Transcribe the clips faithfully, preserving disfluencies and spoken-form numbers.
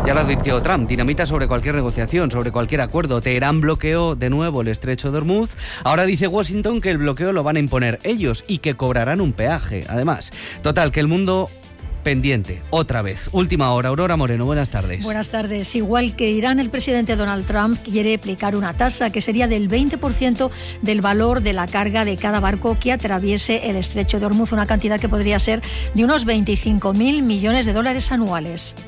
Ya lo advirtió Trump, dinamita sobre cualquier negociación, sobre cualquier acuerdo. Teherán bloqueó de nuevo el estrecho de Hormuz. Ahora dice Washington que el bloqueo lo van a imponer ellos y que cobrarán un peaje. Además, total, que el mundo pendiente, otra vez. Última hora, Aurora Moreno, buenas tardes. Buenas tardes. Igual que Irán, el presidente Donald Trump quiere aplicar una tasa que sería del veinte por ciento del valor de la carga de cada barco que atraviese el estrecho de Hormuz, una cantidad que podría ser de unos veinticinco mil millones de dólares anuales.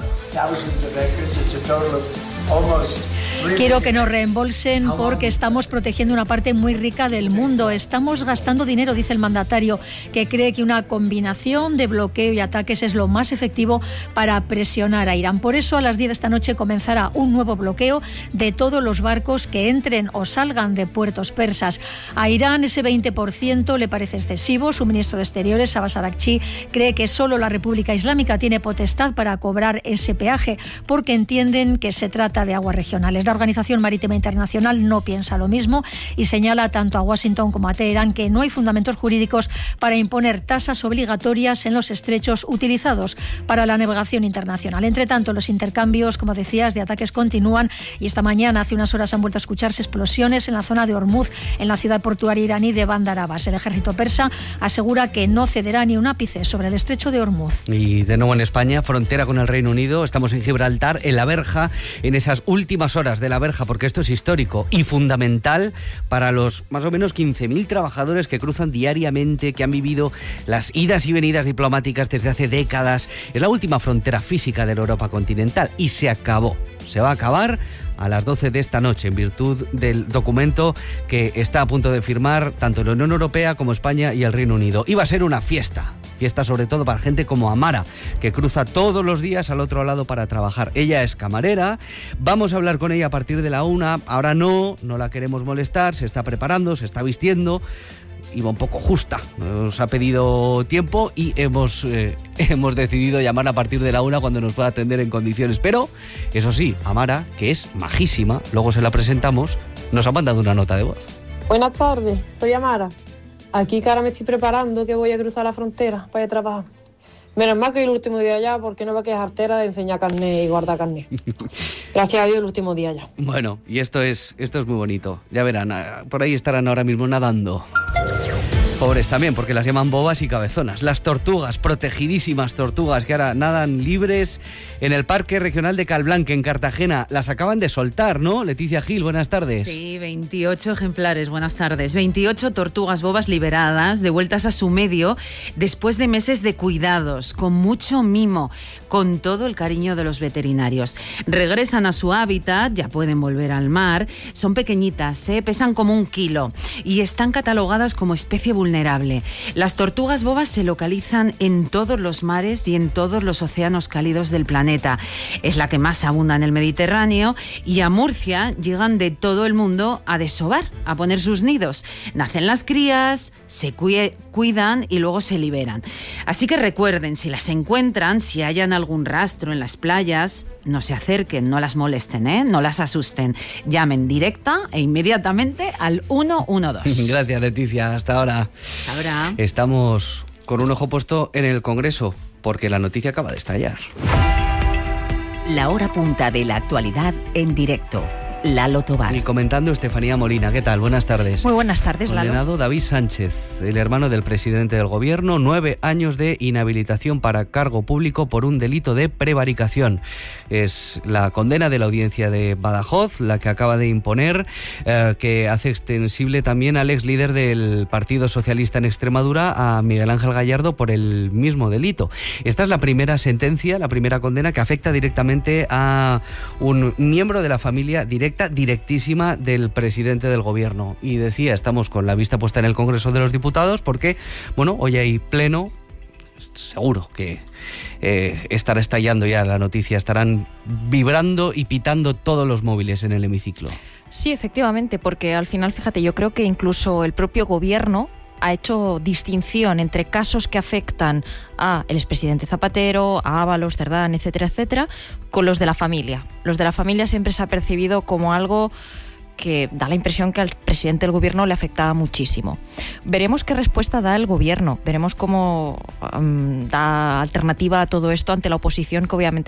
Quiero que nos reembolsen porque estamos protegiendo una parte muy rica del mundo. Estamos gastando dinero, dice el mandatario, que cree que una combinación de bloqueo y ataques es lo más efectivo para presionar a Irán. Por eso, a las diez de esta noche comenzará un nuevo bloqueo de todos los barcos que entren o salgan de puertos persas. A Irán ese veinte por ciento le parece excesivo. Su ministro de Exteriores, Abbas Araghchi, cree que solo la República Islámica tiene potestad para cobrar ese peaje porque entienden que se trata de aguas regionales. La Organización Marítima Internacional no piensa lo mismo y señala tanto a Washington como a Teherán que no hay fundamentos jurídicos para imponer tasas obligatorias en los estrechos utilizados para la navegación internacional. Entre tanto, los intercambios, como decías, de ataques continúan y esta mañana, hace unas horas, han vuelto a escucharse explosiones en la zona de Hormuz, en la ciudad portuaria iraní de Bandar Abbas. El ejército persa asegura que no cederá ni un ápice sobre el estrecho de Hormuz. Y de nuevo en España, frontera con el Reino Unido, estamos en Gibraltar, en la verja, en esas últimas horas de la verja, porque esto es histórico y fundamental para los más o menos quince mil trabajadores que cruzan diariamente, que han vivido las idas y venidas diplomáticas desde hace décadas. Es la última frontera física de la Europa continental y se acabó. Se va a acabar a las doce de esta noche en virtud del documento que está a punto de firmar tanto la Unión Europea como España y el Reino Unido. Y va a ser una fiesta. Fiesta sobre todo para gente como Amara, que cruza todos los días al otro lado para trabajar. Ella es camarera, vamos a hablar con ella a partir de la una. Ahora no, no la queremos molestar, se está preparando, se está vistiendo. Iba un poco justa, nos ha pedido tiempo y hemos, eh, hemos decidido llamar a partir de la una cuando nos pueda atender en condiciones. Pero, eso sí, Amara, que es majísima, luego se la presentamos, nos ha mandado una nota de voz. Buenas tardes, soy Amara. Aquí que ahora me estoy preparando, que voy a cruzar la frontera para ir a trabajar. Menos mal que hoy el último día ya, porque no va a quedar artera de enseñar carnet y guardar carnet. Gracias a Dios el último día ya. Bueno, y esto es, esto es muy bonito. Ya verán, por ahí estarán ahora mismo nadando. Pobres también, porque las llaman bobas y cabezonas. Las tortugas, protegidísimas tortugas, que ahora nadan libres en el Parque Regional de Calblanque, en Cartagena. Las acaban de soltar, ¿no? Leticia Gil, buenas tardes. Sí, veintiocho ejemplares, buenas tardes. veintiocho tortugas bobas liberadas, devueltas a su medio, después de meses de cuidados, con mucho mimo, con todo el cariño de los veterinarios. Regresan a su hábitat, ya pueden volver al mar. Son pequeñitas, ¿eh? Pesan como un kilo y están catalogadas como especie vulnerable. Vulnerable. Las tortugas bobas se localizan en todos los mares y en todos los océanos cálidos del planeta. Es la que más abunda en el Mediterráneo y a Murcia llegan de todo el mundo a desovar, a poner sus nidos. Nacen las crías, se cuie- cuidan y luego se liberan. Así que recuerden, si las encuentran, si hayan algún rastro en las playas, no se acerquen, no las molesten, ¿eh? No las asusten. Llamen directa e inmediatamente al uno uno dos. Gracias, Leticia. Hasta ahora. Ahora. Estamos con un ojo puesto en el Congreso, porque la noticia acaba de estallar. La hora punta de la actualidad en directo. Lalo Tobar. Y comentando Estefanía Molina. ¿Qué tal? Buenas tardes. Muy buenas tardes, Lalo. Condenado David Sánchez, el hermano del presidente del gobierno, nueve años de inhabilitación para cargo público por un delito de prevaricación. Es la condena de la audiencia de Badajoz, la que acaba de imponer, eh, que hace extensible también al ex líder del Partido Socialista en Extremadura, a Miguel Ángel Gallardo, por el mismo delito. Esta es la primera sentencia, la primera condena que afecta directamente a un miembro de la familia directa directa, directísima del presidente del gobierno. Y decía, estamos con la vista puesta en el Congreso de los Diputados porque, bueno, hoy hay pleno, seguro que eh, estará estallando ya la noticia, estarán vibrando y pitando todos los móviles en el hemiciclo. Sí, efectivamente, porque al final, fíjate, yo creo que incluso el propio gobierno ha hecho distinción entre casos que afectan a el expresidente Zapatero, a Ábalos, Cerdán, etcétera, etcétera, con los de la familia. Los de la familia siempre se ha percibido como algo que da la impresión que al presidente del gobierno le afectaba muchísimo. Veremos qué respuesta da el gobierno, veremos cómo um, da alternativa a todo esto ante la oposición, que obviamente